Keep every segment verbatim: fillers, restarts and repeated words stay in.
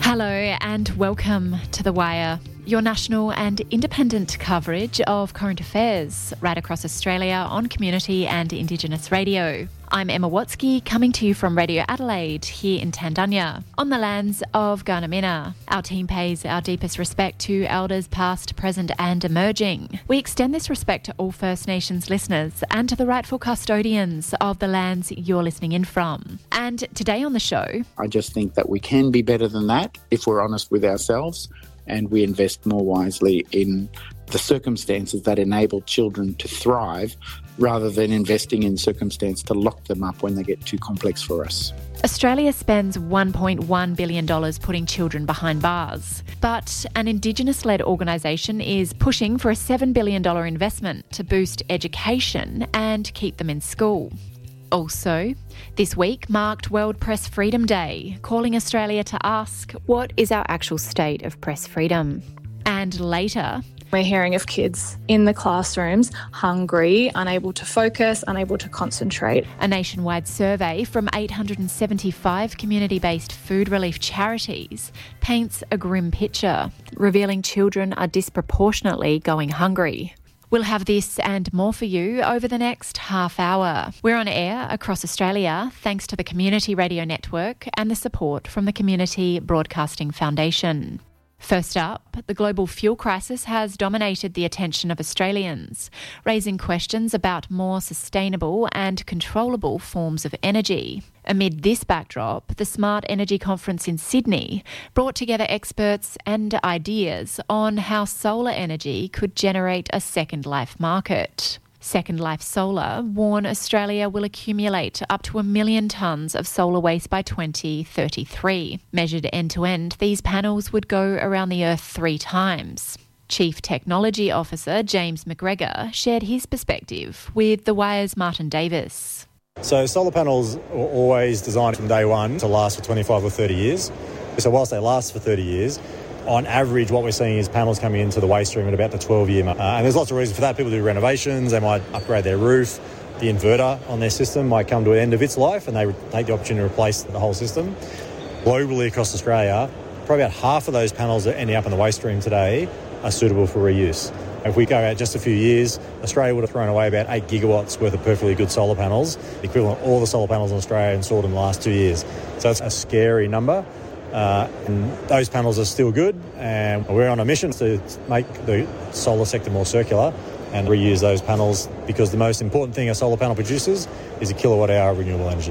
Hello and welcome to The Wire, your national and independent coverage of current affairs right across Australia on community and Indigenous radio. I'm Emma Watsky, coming to you from Radio Adelaide here in Tandanya, on the lands of Gurnamina. Our team pays our deepest respect to elders past, present and emerging. We extend this respect to all First Nations listeners and to the rightful custodians of the lands you're listening in from. And today on the show, I just think that we can be better than that if we're honest with ourselves and we invest more wisely in the circumstances that enable children to thrive rather than investing in circumstance to lock them up when they get too complex for us. Australia spends one point one billion dollars putting children behind bars, but an Indigenous-led organisation is pushing for a seven billion dollars investment to boost education and keep them in school. Also, this week marked World Press Freedom Day, calling Australia to ask, what is our actual state of press freedom? And later, we're hearing of kids in the classrooms, hungry, unable to focus, unable to concentrate. A nationwide survey from eight hundred seventy-five community-based food relief charities paints a grim picture, revealing children are disproportionately going hungry. We'll have this and more for you over the next half hour. We're on air across Australia thanks to the Community Radio Network and the support from the Community Broadcasting Foundation. First up, the global fuel crisis has dominated the attention of Australians, raising questions about more sustainable and controllable forms of energy. Amid this backdrop, the Smart Energy Conference in Sydney brought together experts and ideas on how solar energy could generate a second life market. Second Life Solar warn Australia will accumulate up to a million tonnes of solar waste by twenty thirty-three. Measured end-to-end, these panels would go around the Earth three times. Chief Technology Officer James McGregor shared his perspective with The Wire's Martin Davis. So solar panels were always designed from day one to last for twenty-five or thirty years. So whilst they last for thirty years, on average, what we're seeing is panels coming into the waste stream at about the twelve-year mark. Uh, and there's lots of reasons for that. People do renovations, they might upgrade their roof, the inverter on their system might come to an end of its life and they take the opportunity to replace the whole system. Globally across Australia, probably about half of those panels that are ending up in the waste stream today are suitable for reuse. If we go out just a few years, Australia would have thrown away about eight gigawatts worth of perfectly good solar panels, the equivalent of all the solar panels in Australia installed in the last two years. So it's a scary number. Uh, and those panels are still good, and we're on a mission to make the solar sector more circular and reuse those panels, because the most important thing a solar panel produces is a kilowatt hour of renewable energy.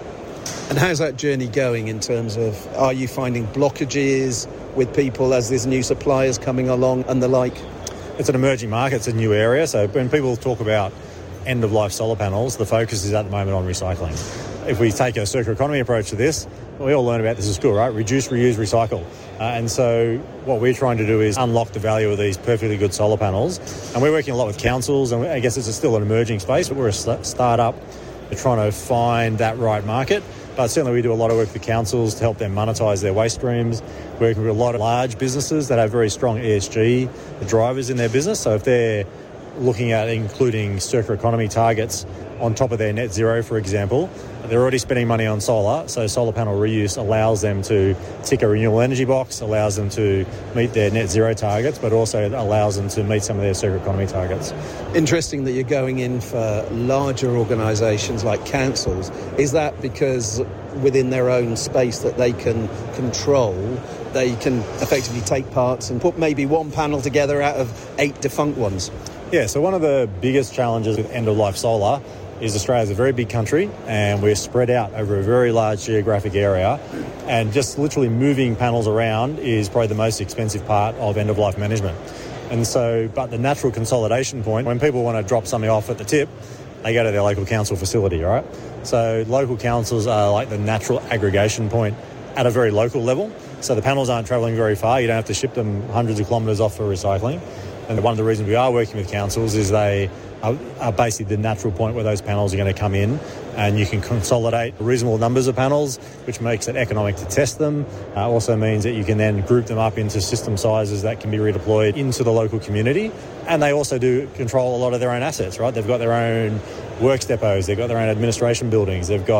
And how's that journey going in terms of, are you finding blockages with people as there's new suppliers coming along and the like? It's an emerging market, it's a new area, so when people talk about end-of-life solar panels, the focus is at the moment on recycling. If we take a circular economy approach to this, we all learn about this at school, right? Reduce, reuse, recycle. Uh, and so what we're trying to do is unlock the value of these perfectly good solar panels. And we're working a lot with councils, and I guess it's still an emerging space, but we're a st- start-up. We're trying to find that right market. But certainly we do a lot of work with councils to help them monetise their waste streams, working with a lot of large businesses that have very strong E S G drivers in their business. So if they're looking at including circular economy targets on top of their net zero, for example, they're already spending money on solar, so solar panel reuse allows them to tick a renewable energy box, allows them to meet their net zero targets, but also allows them to meet some of their circular economy targets. Interesting that you're going in for larger organisations like councils. Is that because within their own space that they can control, they can effectively take parts and put maybe one panel together out of eight defunct ones? Yeah, so one of the biggest challenges with end-of-life solar is Australia's a very big country and we're spread out over a very large geographic area, and just literally moving panels around is probably the most expensive part of end-of-life management. And so, but the natural consolidation point, when people want to drop something off at the tip, they go to their local council facility, right? So local councils are like the natural aggregation point at a very local level. So the panels aren't travelling very far. You don't have to ship them hundreds of kilometres off for recycling. And one of the reasons we are working with councils is they are, are basically the natural point where those panels are going to come in, and you can consolidate reasonable numbers of panels, which makes it economic to test them. Uh, also means that you can then group them up into system sizes that can be redeployed into the local community. And they also do control a lot of their own assets, right? They've got their own works depots, they've got their own administration buildings, they've got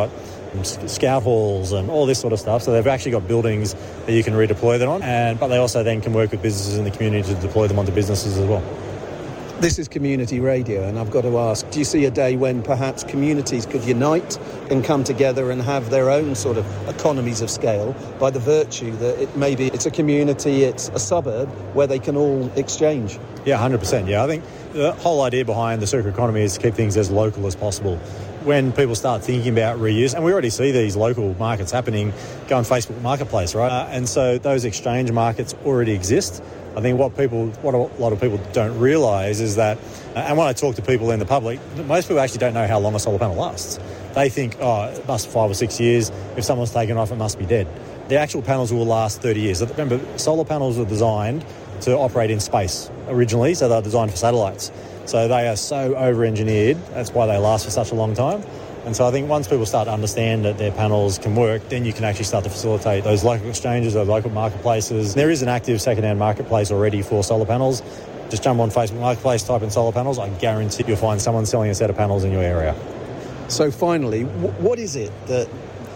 scout halls and all this sort of stuff. So they've actually got buildings that you can redeploy them on, and but they also then can work with businesses in the community to deploy them onto businesses as well. This is community radio, and I've got to ask, do you see a day when perhaps communities could unite and come together and have their own sort of economies of scale by the virtue that it maybe it's a community, it's a suburb where they can all exchange? Yeah, one hundred percent. Yeah, I think the whole idea behind the circular economy is to keep things as local as possible. When people start thinking about reuse, and we already see these local markets happening, go on Facebook Marketplace, right? Uh, and so those exchange markets already exist. I think what people, what a lot of people don't realise is that, uh, and when I talk to people in the public, most people actually don't know how long a solar panel lasts. They think, oh, it must be five or six years. If someone's taken it off, it must be dead. The actual panels will last thirty years. Remember, solar panels were designed to operate in space originally, so they're designed for satellites. So they are so over-engineered, that's why they last for such a long time. And so I think once people start to understand that their panels can work, then you can actually start to facilitate those local exchanges, those local marketplaces. There is an active second-hand marketplace already for solar panels. Just jump on Facebook Marketplace, type in solar panels. I guarantee you'll find someone selling a set of panels in your area. So finally, w- what is it that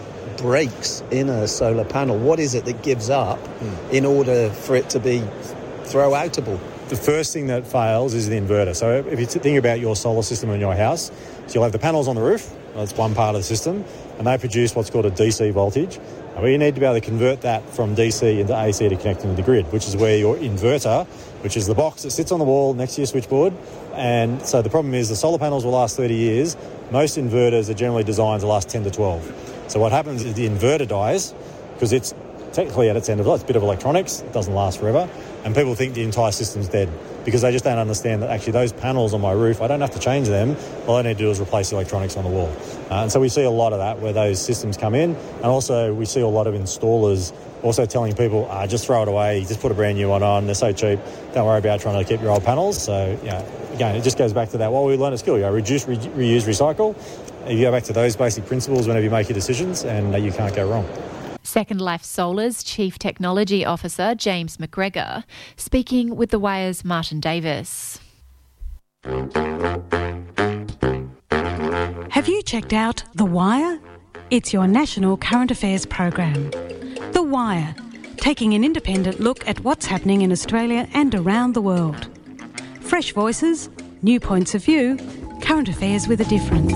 breaks in a solar panel? What is it that gives up mm. in order for it to be throw-outable? The first thing that fails is the inverter. So if you think about your solar system in your house, so you'll have the panels on the roof, that's one part of the system, and they produce what's called a D C voltage. And we need to be able to convert that from D C into A C to connect into the grid, which is where your inverter, which is the box that sits on the wall next to your switchboard. And so the problem is the solar panels will last thirty years. Most inverters are generally designed to last ten to twelve. So what happens is the inverter dies because it's technically at its end of life. It's a bit of electronics. It doesn't last forever. And people think the entire system's dead because they just don't understand that actually those panels on my roof, I don't have to change them. All I need to do is replace the electronics on the wall. Uh, and so we see a lot of that where those systems come in. And also we see a lot of installers also telling people, ah, just throw it away, just put a brand new one on. They're so cheap. Don't worry about trying to keep your old panels. So, yeah, again, it just goes back to that. What we learn at school, you know, reduce, re- reuse, recycle. You go back to those basic principles whenever you make your decisions and uh, you can't go wrong. Second Life Solar's Chief Technology Officer, James McGregor, speaking with The Wire's Martin Davis. Have you checked out The Wire? It's your national current affairs program. The Wire, taking an independent look at what's happening in Australia and around the world. Fresh voices, new points of view, current affairs with a difference.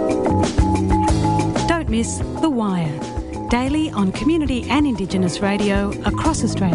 Don't miss The Wire. Daily on community and Indigenous radio across Australia.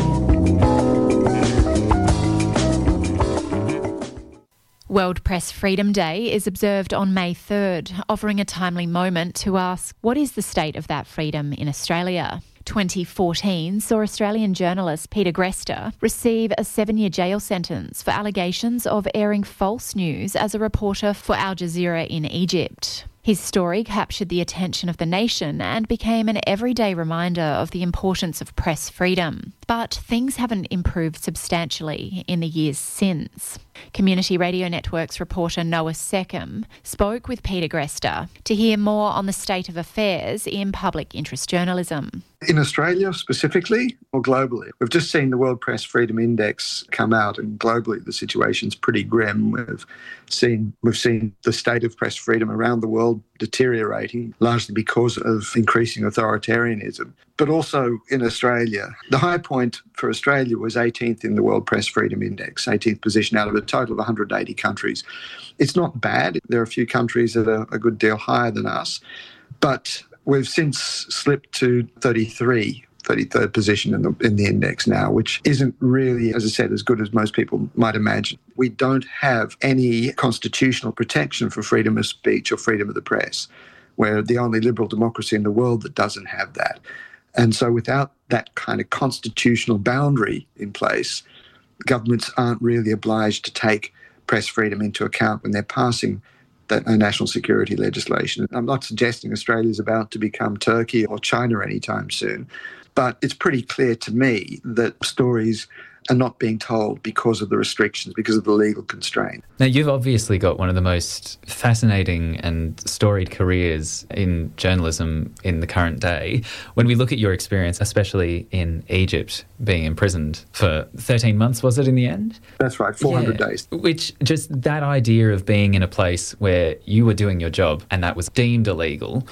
World Press Freedom Day is observed on May third, offering a timely moment to ask, what is the state of that freedom in Australia? twenty fourteen saw Australian journalist Peter Grester receive a seven-year jail sentence for allegations of airing false news as a reporter for Al Jazeera in Egypt. His story captured the attention of the nation and became an everyday reminder of the importance of press freedom. But things haven't improved substantially in the years since. Community Radio Network's reporter Noah Seckham spoke with Peter Grester to hear more on the state of affairs in public interest journalism. In Australia specifically or globally? We've just seen the World Press Freedom Index come out, and globally the situation's pretty grim. We've seen we've seen the state of press freedom around the world deteriorating, largely because of increasing authoritarianism. But also in Australia, the high point for Australia was eighteenth in the World Press Freedom Index, eighteenth position out of a total of one hundred eighty countries. It's not bad. There are a few countries that are a good deal higher than us, but we've since slipped to thirty-three, thirty-third position in the in the index now, which isn't really, as I said, as good as most people might imagine. We don't have any constitutional protection for freedom of speech or freedom of the press. We're the only liberal democracy in the world that doesn't have that. And so without that kind of constitutional boundary in place, governments aren't really obliged to take press freedom into account when they're passing that national security legislation. I'm not suggesting Australia's about to become Turkey or China anytime soon, but it's pretty clear to me that stories are not being told because of the restrictions, because of the legal constraint. Now, you've obviously got one of the most fascinating and storied careers in journalism in the current day. When we look at your experience, especially in Egypt, being imprisoned for thirteen months, was it in the end? That's right, four hundred yeah. days. Which, just that idea of being in a place where you were doing your job and that was deemed illegal,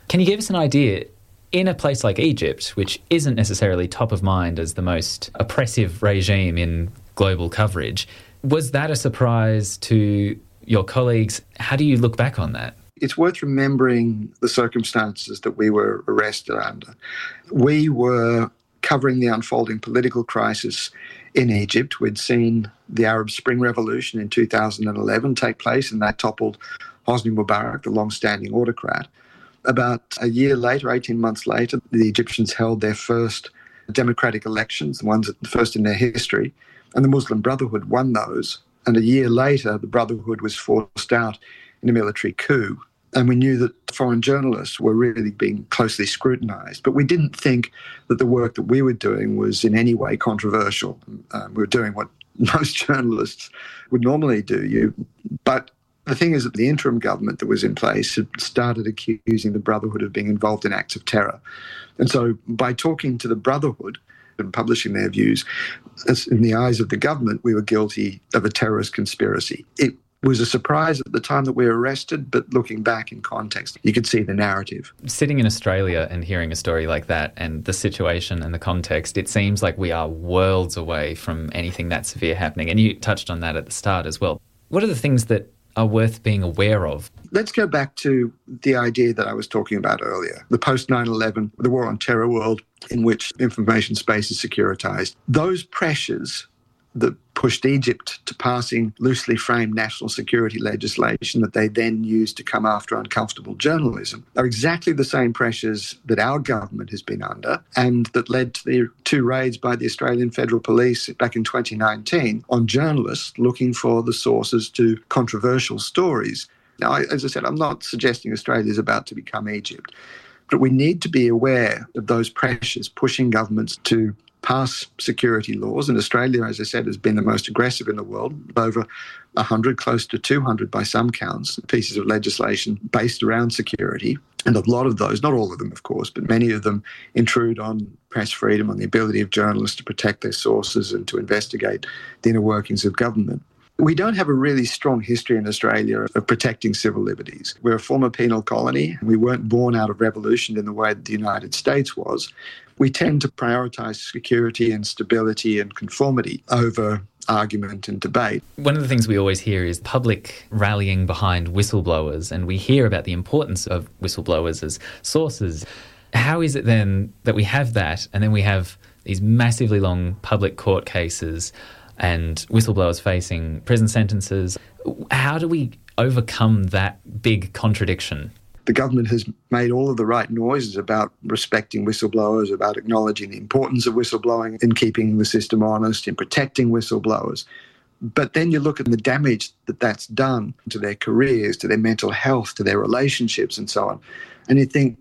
Can you give us an idea, in a place like Egypt, which isn't necessarily top of mind as the most oppressive regime in global coverage, was that a surprise to your colleagues? How do you look back on that? It's worth remembering the circumstances that we were arrested under. We were covering the unfolding political crisis in Egypt. We'd seen the Arab Spring Revolution in two thousand eleven take place, and that toppled Hosni Mubarak, the long-standing autocrat. About a year later, eighteen months later, the Egyptians held their first democratic elections, the ones the first in their history, and the Muslim Brotherhood won those. And a year later, the Brotherhood was forced out in a military coup. And we knew that foreign journalists were really being closely scrutinised. But we didn't think that the work that we were doing was in any way controversial. Um, we were doing what most journalists would normally do. You, But the thing is that the interim government that was in place had started accusing the Brotherhood of being involved in acts of terror. And so by talking to the Brotherhood and publishing their views, as in the eyes of the government, we were guilty of a terrorist conspiracy. It was a surprise at the time that we were arrested, but looking back in context, you could see the narrative. Sitting in Australia and hearing a story like that and the situation and the context, it seems like we are worlds away from anything that severe happening. And you touched on that at the start as well. What are the things that are worth being aware of? Let's go back to the idea that I was talking about earlier, the post nine eleven, the war on terror world in which information space is securitized. Those pressures that pushed Egypt to passing loosely framed national security legislation that they then used to come after uncomfortable journalism are exactly the same pressures that our government has been under and that led to the two raids by the Australian Federal Police back in twenty nineteen on journalists looking for the sources to controversial stories. Now, as I said, I'm not suggesting Australia is about to become Egypt, but we need to be aware of those pressures pushing governments to pass security laws. And Australia, as I said, has been the most aggressive in the world, over one hundred, close to two hundred by some counts, pieces of legislation based around security. And a lot of those, not all of them, of course, but many of them intrude on press freedom, on the ability of journalists to protect their sources and to investigate the inner workings of government. We don't have a really strong history in Australia of protecting civil liberties. We're a former penal colony. We weren't born out of revolution in the way that the United States was. We tend to prioritise security and stability and conformity over argument and debate. One of the things we always hear is public rallying behind whistleblowers, and we hear about the importance of whistleblowers as sources. How is it then that we have that, and then we have these massively long public court cases and whistleblowers facing prison sentences? How do we overcome that big contradiction? The government has made all of the right noises about respecting whistleblowers, about acknowledging the importance of whistleblowing, in keeping the system honest, in protecting whistleblowers. But then you look at the damage that that's done to their careers, to their mental health, to their relationships and so on. And you think,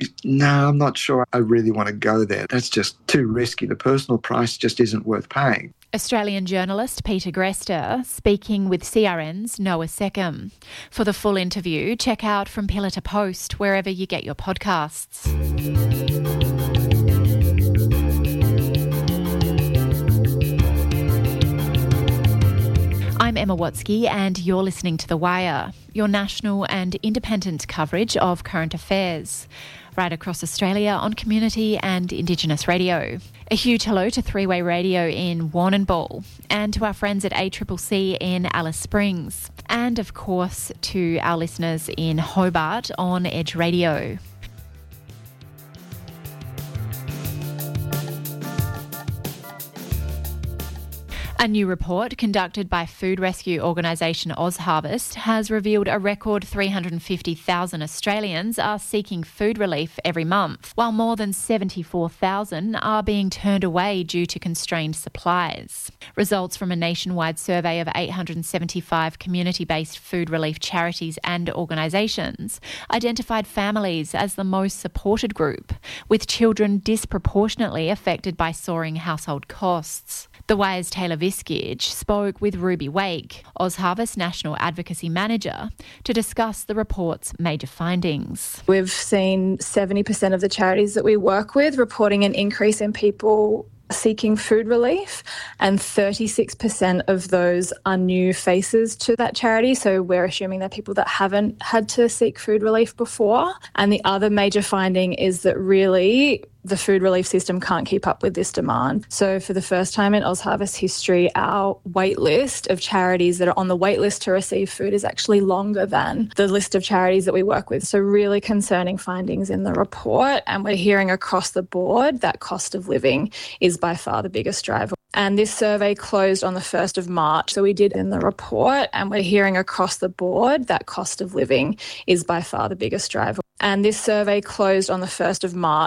no, I'm not sure I really want to go there. That's just too risky. The personal price just isn't worth paying. Australian journalist Peter Grester speaking with C R N's Noah Seckham. For the full interview, check out From Pillar to Post wherever you get your podcasts. I'm Emma Watsky and you're listening to The Wire, your national and independent coverage of current affairs, right across Australia on community and Indigenous radio. A huge hello to Three-Way Radio in Warrnambool and to our friends at A C C C in Alice Springs, and of course to our listeners in Hobart on Edge Radio. A new report conducted by food rescue organisation OzHarvest has revealed a record three hundred fifty thousand Australians are seeking food relief every month, while more than seventy-four thousand are being turned away due to constrained supplies. Results from a nationwide survey of eight hundred seventy-five community-based food relief charities and organisations identified families as the most supported group, with children disproportionately affected by soaring household costs. The Wire's Taylor Viskage spoke with Ruby Wake, OzHarvest National Advocacy Manager, to discuss the report's major findings. We've seen seventy percent of the charities that we work with reporting an increase in people seeking food relief, and thirty-six percent of those are new faces to that charity. So we're assuming they're people that haven't had to seek food relief before. And the other major finding is that really the food relief system can't keep up with this demand. So for the first time in OzHarvest history, our wait list of charities that are on the wait list to receive food is actually longer than the list of charities that we work with. So really concerning findings in the report. And we're hearing across the board that cost of living is by far the biggest driver. And this survey closed on the first of March. So we did in the report, and we're hearing across the board that cost of living is by far the biggest driver. And this survey closed on the first of March.